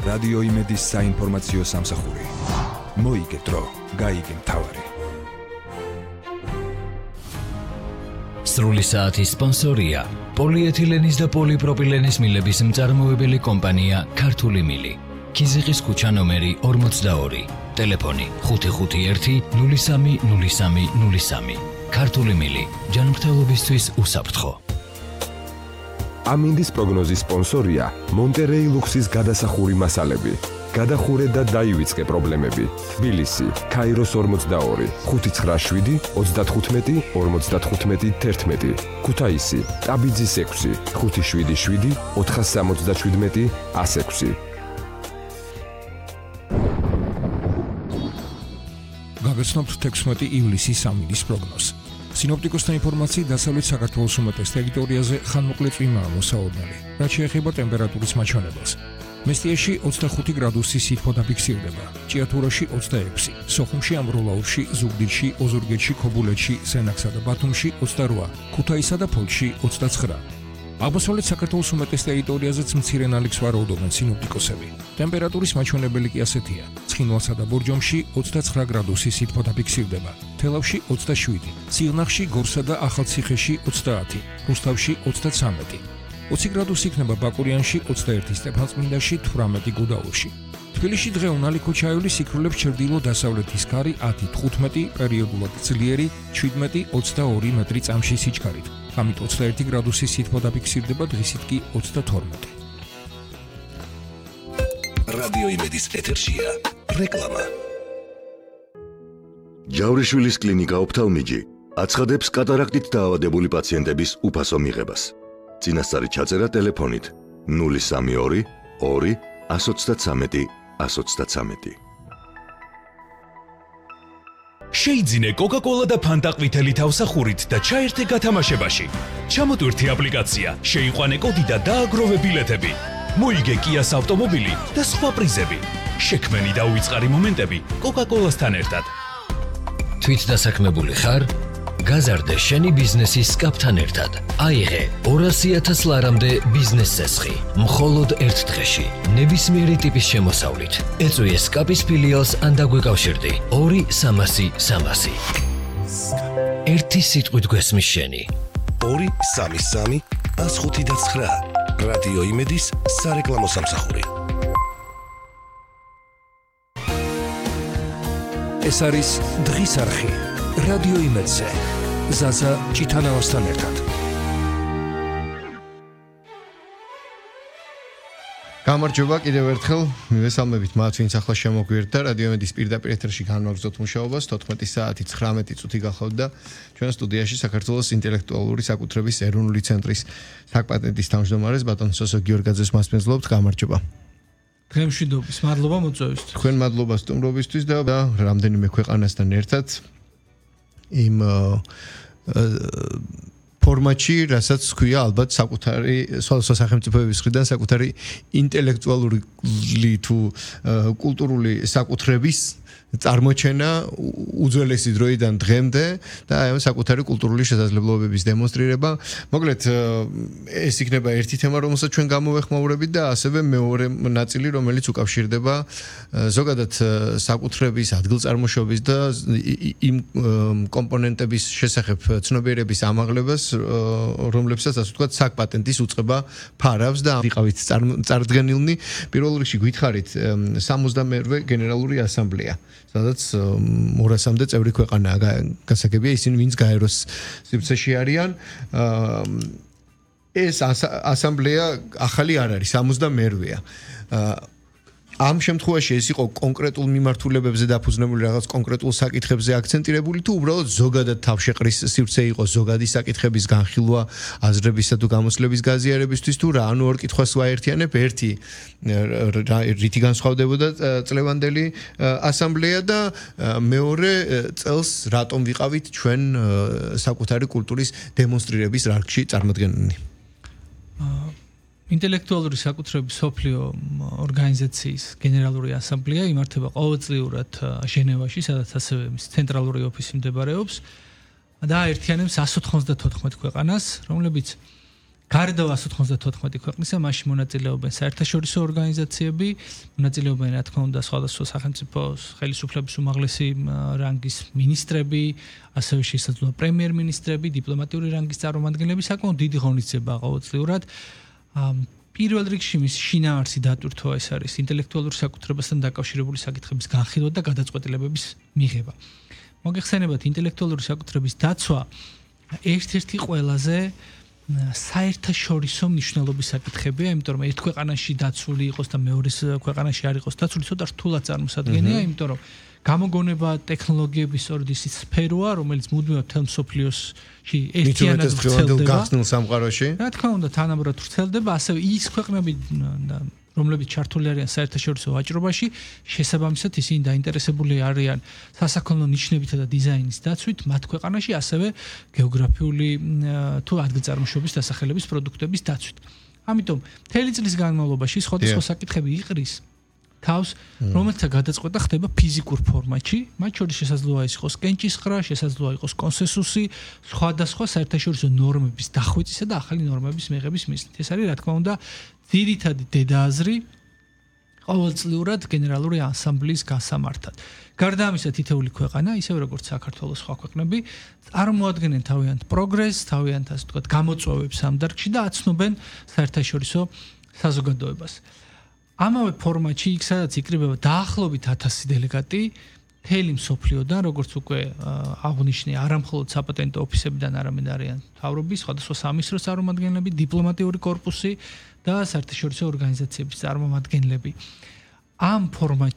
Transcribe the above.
რადიო იმედის საინფორმაციო სამსახური. მოიგე დრო, გაიგე მთავარი. სრული საათის სპონსორია პოლიეთილენის და პოლიპროპილენის მილების მწარმოებელი კომპანია ქართული მილი. ქიზიყის ქუჩა ნომერი 42. ტელეფონი 551 03 03 03. ქართული მილი. ჯანმრთელობისთვის უსაფრთხო. ამინდის პროგნოზის სპონსორია მონტერეი ლუქსის გადასახური მასალები. გადახურე და დაივიწყე პრობლემები. თბილისი, ქაიროს 42, 597 35 55 11. ქუთაისი, ტაბიძის 6, 577 477 106. გაგაცნობთ 16 ივლისის ამინდის პროგნოზს. სინოპტიკოსთა ინფორმაციით დასავლეთ საქართველოს უმეტეს ტერიტორიაზე ხანმოკლე წვიმაა მოსაოდნელი, რაც შეეხება ტემპერატურის მაჩვენებელს. მესტიაში 25 გრადუსი სითბო დაფიქსირდება, ჭიათურაში 26, სოხუმში, ამბროლაურში, ზუგდიდში, ოზურგეთში, ქობულეთში, სენაკსა და ბათუმში 28, ქუთაისსა და ფოთში 29. აღმოსავლეთ საქართველოს უმეტეს ტერიტორიაზეც მცირე ნალექს ვარაუდობენ სინოპტიკოსები. ტემპერატურის მაჩვენებელი კი ასეთია: ცხინვალსა და ბორჯომში 29 გრადუსი სითბო დაფიქსირდება, თელავში 27, სიღნაღში, გორსა და ახალციხეში 30, რუსთავში 33. 20 გრადუსი იქნება ბაკურიანში, 21 სტეფანწმინდაში, 18 გუდაურში. თბილისში დღე უნალიქო ჩაივლის სიქრულებს ჩრდილო-დასავლეთის ქარი 10-15, პერიოდულად ძლიერი 17-22 მეტრი წამში სიჩქარით. ამით 21 გრადუსი სითბო დაფიქსირდება, დღისით კი 32. რადიო იმედის ეთერშია რეკლამა. ჯავრიშვილის კლინიკა ოფთალმიჯი აცხადებს კატარაქტით დაავადებული პაციენტების უფასო მიღებას. წინასწარი ჩაწერა ტელეფონით 032 2 133 133. შეიძინე კოკა-კოლა და ფანტა ყვითელი თავსახურით და ჩაერთე გათამაშებაში. ჩამოტვირთი აპლიკაცია, შეიყვანე კოდი და დააგროვე ბილეთები. მოიგე კიას ავტომობილი და სხვა პრიზები. შექმენი და უიწყარი მომენტები კოკა-კოლასთან ერთად. თვით დასაქმებული ხარ? გაზარდე შენი ბიზნესის სკაპთან ერთად. აიღე 200,000 ლარამდე ბიზნეს წესხი. მხოლოდ ერთ დღეში, ნებისმიერი ტიპის შემოსავლით. ეწვიე სკაპის ფილიალს ან დაგვეკავშირდი 2-300-300. ერთი სიტყვით გვესმის შენი. 233 105-9. რადიო იმედის სარეკლამო სამსახური. ეს არის დღის არხი რადიო იმედზე. ზაზა ჭითანავასთან ერთად. გამარჯობა კიდევ ერთხელ, მივესალმებით მათ, ვინც ახლა შემოგვიერთდა რადიო იმედის პირდაპირ ეთერში განვაგრძობთ მუშაობას 14 საათი 19 წუთი გახლავთ და ჩვენ სტუდიაში საქართველოს ინტელექტუალური საკუთრების ეროვნული ცენტრის საკპატენტის თავმჯდომარეს ბატონ სოსო გიორგაძეს მასპინძლობთ. გამარჯობა. გემშვიდობის, მადლობა მოწვევისთვის. თქვენ მადლობა სტუმრობისთვის და რამდენიმე ქვეყანასთან ერთად იმ ფორმატში, რასაც ქვია ალბათ საკუთარი სხვადასხვა სახელმწიფოების მხრიდან საკუთარი ინტელექტუალური თუ კულტურული საკუთრების წარმოჩენა უძველესი დროიდან დღემდე და აი საკუთარი კულტურული შესაძლებლობების დემონსტრირება. მოკლედ ეს იქნება ერთი თემა, რომელსაც ჩვენ გამოვეხმაურებით და ასევე მეორე ნაწილი, რომელიც უკავშირდება ზოგადად საკუთრების ადგილწარმოშობის და იმ კომპონენტების შესახებ ცნობიერების ამაღლებას, რომლებსაც ასე ვთქვათ საკპატენტის უწყება ფარავს და ვიყავით წარდგენილნი პირველ რიგში გითხარით 72-ვე გენერალური ასამბლეა. სადაც 200-მდე წევრი ქვეყანაა გასაგებია ისინი ვინც გაეროს სივრცეში არიან. ეს ასამბლეა ახალი არ არის, 72-ვეა. ამ შემთხვევაში ეს იყო კონკრეტულ მიმართულებებზე დაფუძნებული რაღაც კონკრეტულ საკითხებზე აქცენტირებული თუ უბრალოდ ზოგადად თავშეყრის სივრცე იყო ზოგადი საკითხების განხილვა, აზრებისა თუ გამოსვლების გაზიარებისთვის თუ რა, ანუ ორ კითხვას ვაერთიანებ, ერთი რითი განსხვავდებოდა წლევანდელი ასამბლეა და მეორე წელს რატომ ვიყავით ჩვენ საკუთარი კულტურის დემონსტრირების რარგში წარმოდგენილნი. ინტელექტუალური საკუთრების სოფლიო ორგანიზაციის გენერალური ასამბლეა იმართება ყოველწლიურად ჟენევაში, სადაც ასევე მის ცენტრალური ოფისი მდებარეობს და აერთიანებს 194 ქვეყანას, რომლებიც გარდა 194 ქვეყნისა მასში მონაწილეობენ საერთაშორისო ორგანიზაციები, მონაწილეობენ რა თქმა უნდა სხვადასხვა სახელმწიფო ხელისუფლების უმაღლესი რანგის მინისტრები, ასევე შესაძლოა პრემიერ-მინისტრები, დიპლომატიური რანგის წარმომადგენლები, საკმაოდ დიდი ღონისძიება ყოველწლიურად. პირველ რიგში მის შინაარსი დატვირთვა ეს არის ინტელექტუალურ საკუთრებასთან დაკავშირებული საკითხების განხილვა და გადაწყვეტილებების მიღება. მოგეხსენებათ ინტელექტუალური საკუთრების დაცვა ერთ-ერთი ყველაზე საერთაშორისო მნიშვნელობის საკითხებია, იმიტომ რომ ერთ ქვეყანაში დაცული იყოს და მეორეს ქვეყანაში არ იყოს დაცული, ცოტა რთულად წარმოსადგენია, იმიტომ რომ გამოგონება ტექნოლოგიების სწორედ ის სფეროა, რომელიც მუდმივად მთელ მსოფლიოში ერთიანად ვრცელდება. გახსნილ სამყაროში. რა თქმა უნდა, თანაბრად ვრცელდება, ასევე ის ქვეყნები, რომლებიც ჩართული არიან საერთაშორისო ვაჭრობაში, შესაბამისად ისინი დაინტერესებული არიან სასაქონლო ნიშნებითა და დიზაინის დაცვით მათ ქვეყანაში, ასევე გეოგრაფიული თუ ადგილწარმოშობის დასახელების პროდუქტების დაცვით. ამიტომ მთელი წლის განმავლობაში სხვადასხვა საკითხები იყრის თავს, რომელთა გადაწყვეტა ხდება ფიზიკურ ფორმატში, მათ შორის შესაძლოა ის იყოს კენჭისყრა, შესაძლოა იყოს კონსენსუსი, სხვადასხვა საერთაშორისო ნორმების დახვეწისა და ახალი ნორმების მიღების მიზნით. ეს არის რა თქმა უნდა ძირითადი დედააზრი ყოველწლიურად გენერალური ასამბლეის გასამართად. გარდა ამისა, თითეული ქვეყანა, ისევე როგორც საქართველოს სხვა ქვეყნები, წარმოადგენენ თავიანთ პროგრესს, თავიანთ ასე ვთქვათ, გამოწვევებს ამ დარგში და აცნობენ საერთაშორისო საზოგადოებას. ამავე ფორმატში იქ სადაც იკრიბება დაახლოებით 1000 დელეგატი მთელი მსოფლიოდან, როგორც უკვე აღნიშნე, არა მხოლოდ საპატენტო ოფისებიდან, არამედ არიან მთავრობის, სხვადასხვა სამინისტროს წარმომადგენლები, დიპლომატიური კორპუსი და საერთაშორისო ორგანიზაციების წარმომადგენლები. ამ ფორმატში